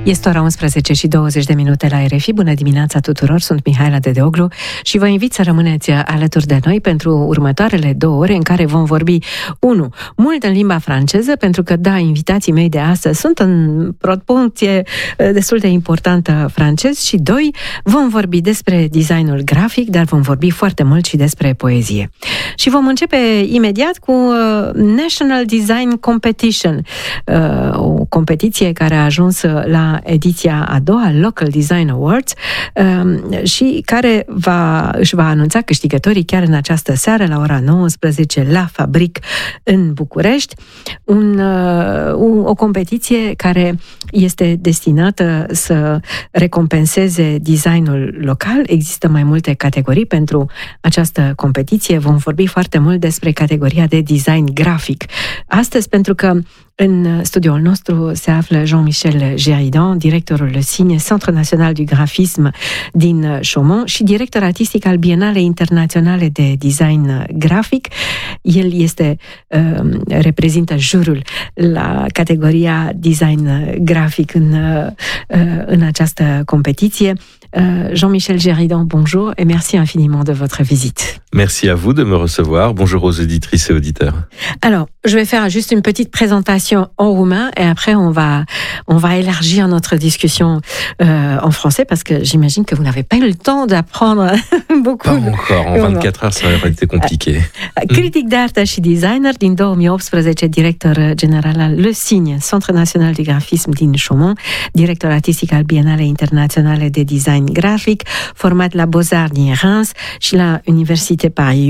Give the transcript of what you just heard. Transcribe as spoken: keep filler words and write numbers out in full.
Este ora unsprezece și douăzeci de minute la R F I. Bună dimineața tuturor, sunt Mihaela Dedeoglu și vă invit să rămâneți alături de noi pentru următoarele două ore în care vom vorbi, unu, mult în limba franceză, pentru că, da, invitații mei de astăzi sunt în proporție destul de importantă francez, și doi, vom vorbi despre designul grafic, dar vom vorbi foarte mult și despre poezie. Și vom începe imediat cu National Design Competition, o competiție care a ajuns la ediția a doua, Local Design Awards, și care va, își va anunța câștigătorii chiar în această seară la ora nouăsprezece la Fabric în București. Un, o competiție care este destinată să recompenseze designul local. Există mai multe categorii pentru această competiție. Vom vorbi foarte mult despre categoria de design grafic astăzi, pentru că în studioul nostru se află Jean-Michel Géridan, directorul Le Signe, Centre National du Graphisme din Chaumont și director artistic al Bienalei Internaționale de Design Grafic. El este, uh, reprezintă jurul la categoria design grafic în, uh, în această competiție. Uh, Jean-Michel Géridan, bonjour et merci infiniment de votre visite. Merci à vous de me recevoir. Bonjour aux auditrices et auditeurs. Alors, je vais faire juste une petite présentation en roumain et après on va, on va élargir notre discussion euh, en français parce que j'imagine que vous n'avez pas eu le temps d'apprendre beaucoup. Pas encore, en vingt-quatre heures ça aurait été compliqué. Critic d'art și designer din două mii optsprezece, director general al Le Signe, Centre National du Graphisme din Chaumont, director artistic al Bienalei Internaționale de Design Grafic, format la Beaux-Arts din Reims și la Université Paris